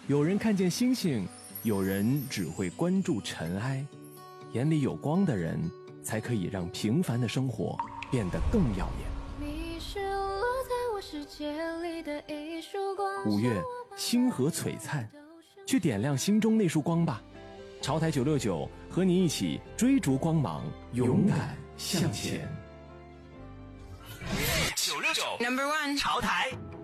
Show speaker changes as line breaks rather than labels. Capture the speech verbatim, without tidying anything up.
有人看见星星，有人只会关注尘埃。眼里有光的人，才可以让平凡的生活变得更耀眼。
你是落在我世界里的一束光。
五月，星河璀璨，去点亮心中那束光吧。潮台九六九和你一起追逐光芒，勇敢向前。
九六九 Number One 潮台。